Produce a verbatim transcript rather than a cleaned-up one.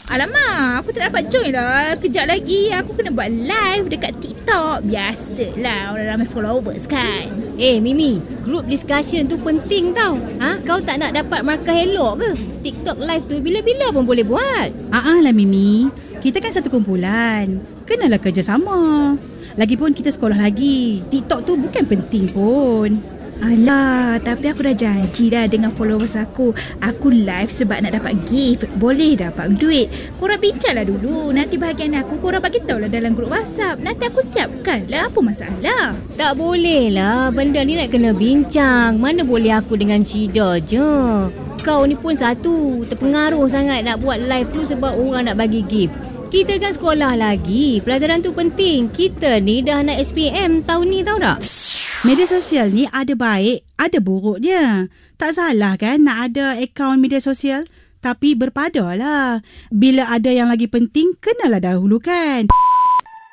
Alamak, aku tak dapat join lah. Kejap lagi aku kena buat live dekat TikTok. Biasalah, orang ramai followers kan. Eh Mimi, group discussion tu penting tau. Ha? Kau tak nak dapat markah elok ke? TikTok live tu bila-bila pun boleh buat. Ah lah Mimi, kita kan satu kumpulan. Kenalah kerjasama. Lagipun kita sekolah lagi. TikTok tu bukan penting pun. Alah, tapi aku dah janji dah dengan followers aku. Aku live sebab nak dapat gift. Boleh dapat duit. Korang bincanglah dulu. Nanti bahagian aku korang bagi tahu lah dalam grup WhatsApp. Nanti aku siapkan lah. Apa masalah? Tak boleh lah. Benda ni nak kena bincang. Mana boleh aku dengan Syida je. Kau ni pun satu. Terpengaruh sangat nak buat live tu sebab orang nak bagi gift. Kita kan sekolah lagi. Pelajaran tu penting. Kita ni dah nak S P M tahun ni, tahu tak? Media sosial ni ada baik, ada buruk dia. Tak salah kan nak ada akaun media sosial. Tapi berpadalah. Bila ada yang lagi penting, kenalah dahulukan.